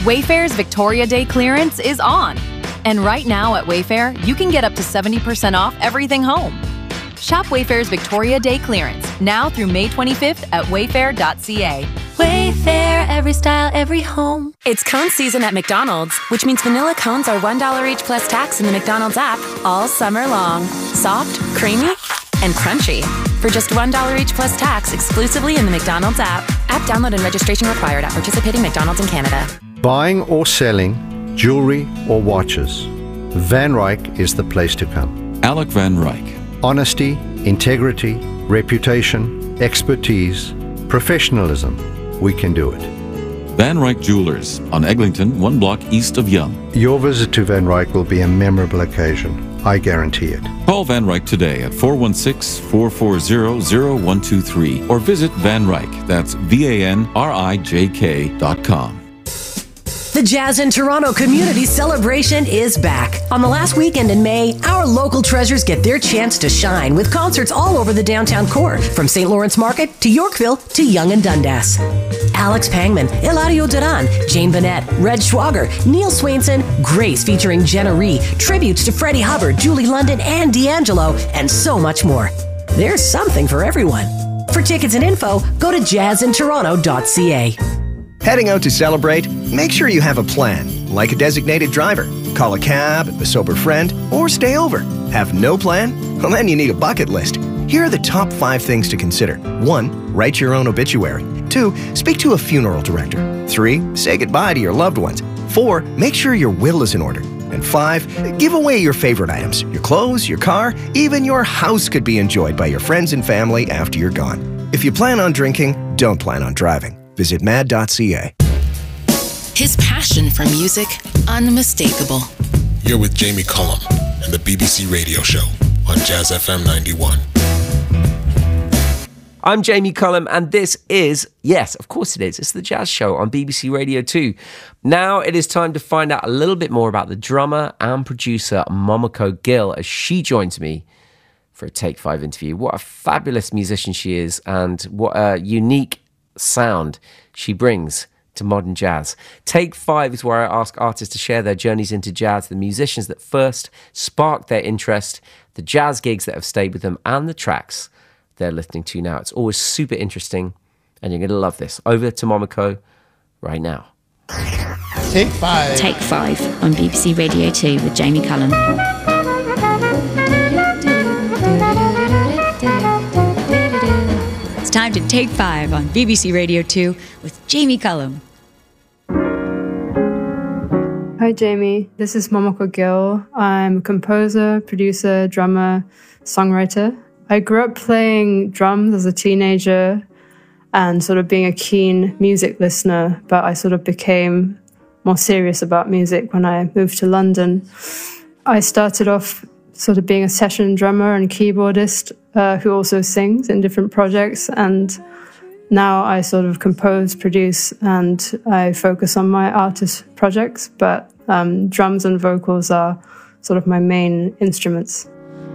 Wayfair's Victoria Day clearance is on. And right now at Wayfair, you can get up to 70% off everything home. Shop Wayfair's Victoria Day clearance now through May 25th at wayfair.ca. Wayfair, every style, every home. It's cone season at McDonald's, which means vanilla cones are $1 each plus tax in the McDonald's app all summer long. Soft, creamy, and crunchy. For just $1 each plus tax exclusively in the McDonald's app. App download and registration required at participating McDonald's in Canada. Buying or selling jewelry or watches, Van Ryck is the place to come. Alec Van Ryck. Honesty, integrity, reputation, expertise, professionalism. We can do it. Van Ryck Jewelers on Eglinton, 1 block east of Yonge. Your visit to Van Ryck will be a memorable occasion. I guarantee it. Call Van Ryck today at 416-440-0123 or visit Van Ryck. That's VANRIJK.com. The Jazz in Toronto Community Celebration is back. On the last weekend in May, our local treasures get their chance to shine with concerts all over the downtown core, from St. Lawrence Market to Yorkville to Yonge and Dundas. Alex Pangman, Eladio Duran, Jane Bennett, Red Schwager, Neil Swainson, Grace featuring Jenna Ree, tributes to Freddie Hubbard, Julie London, and D'Angelo, and so much more. There's something for everyone. For tickets and info, go to jazzintoronto.ca. Heading out to celebrate? Make sure you have a plan, like a designated driver. Call a cab, a sober friend, or stay over. Have no plan? Well, then you need a bucket list. Here are the top 5 things to consider. 1. Write your own obituary. 2. Speak to a funeral director. 3. Say goodbye to your loved ones. 4. Make sure your will is in order. And 5. Give away your favorite items. Your clothes, your car, even your house could be enjoyed by your friends and family after you're gone. If you plan on drinking, don't plan on driving. Visit mad.ca. His passion for music, unmistakable. You're with Jamie Cullum and the BBC Radio Show on Jazz FM 91. I'm Jamie Cullum, and this is, yes, of course it is, it's the Jazz Show on BBC Radio 2. Now it is time to find out a little bit more about the drummer and producer Momoko Gill as she joins me for a Take 5 interview. What a fabulous musician she is, and what a unique sound she brings to modern jazz. Take 5 is where I ask artists to share their journeys into jazz, the musicians that first sparked their interest, the jazz gigs that have stayed with them, and the tracks they're listening to now. It's always super interesting, and you're going to love this. Over to Momoko right now. Take 5. Take 5 on BBC Radio 2 with Jamie Cullum. It's time to Take 5 on BBC Radio 2 with Jamie Cullum. Hi Jamie, this is Momoko Gill. I'm a composer, producer, drummer, songwriter. I grew up playing drums as a teenager and sort of being a keen music listener, but I sort of became more serious about music when I moved to London. I started off sort of being a session drummer and keyboardist who also sings in different projects, and now I sort of compose, produce, and I focus on my artist projects, but drums and vocals are sort of my main instruments.